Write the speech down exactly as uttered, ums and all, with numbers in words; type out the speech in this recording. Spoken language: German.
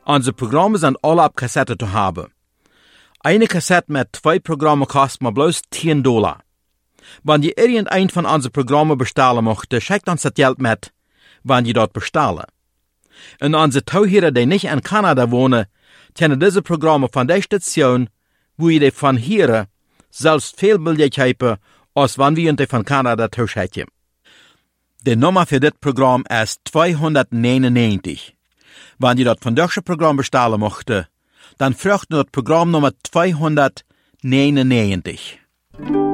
Unsere Programme sind alle auf Kassette zu haben. Eine Kassette mit zwei Programmen kostet mir bloß zehn Dollar. Wenn ihr irgendein von unseren Programmen bestellen möchtet, schickt uns das Geld mit, wenn ihr dort bestellen. Und unsere Zuhörer, die nicht in Kanada wohnen, können diese Programme von der Station, wo ihr die von hier selbst viel billiger haben, als wenn wir die von Kanada zuschicken. Die Nummer für das Programm ist zweihundertneunundneunzig. Wenn ihr das von deutschen Programm bestellen möchtet, dann fragt ihr das Programm Nummer zweihundertneunundneunzig.